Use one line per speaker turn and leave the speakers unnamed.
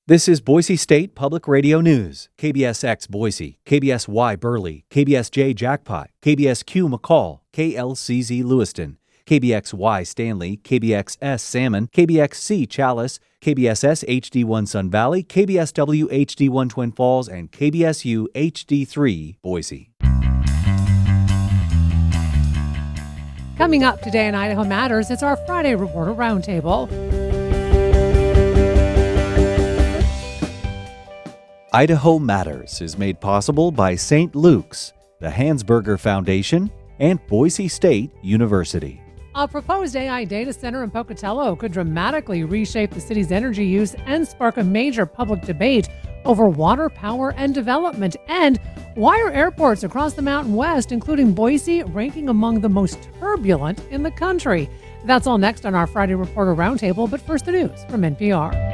This is Boise State Public Radio News. KBSX Boise, KBSY Burley, KBSJ Jackpot, KBSQ McCall, KLCZ Lewiston, KBXY Stanley, KBXS Salmon, KBXC Chalice, KBSS HD1 Sun Valley, KBSW HD1 Twin Falls, and KBSU HD3 Boise.
Coming up today in Idaho Matters, it's our Friday Reporter Roundtable.
Idaho Matters is made possible by St. Luke's, the Hansberger Foundation, and Boise State University.
A proposed AI data center in Pocatello could dramatically reshape the city's energy use and spark a major public debate over water, power, and development. And why are airports across the Mountain West, including Boise, ranking among the most turbulent in the country? That's all next on our Friday Reporter Roundtable, but first the news from NPR.